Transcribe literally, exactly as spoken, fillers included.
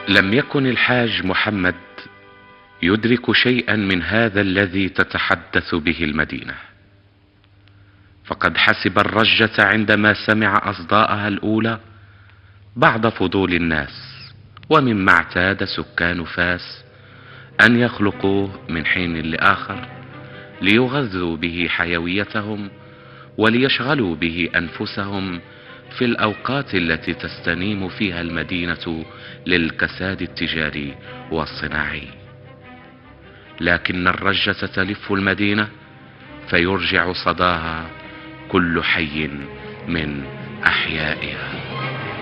لم يكن الحاج محمد يدرك شيئا من هذا الذي تتحدث به المدينة، فقد حسب الرجة عندما سمع أصداءها الأولى بعض فضول الناس، ومما اعتاد سكان فاس أن يخلقوه من حين لآخر ليغذوا به حيويتهم وليشغلوا به أنفسهم في الأوقات التي تستنيم فيها المدينة للكساد التجاري والصناعي. لكن الرجة تلف المدينة فيرجع صداها كل حي من أحيائها.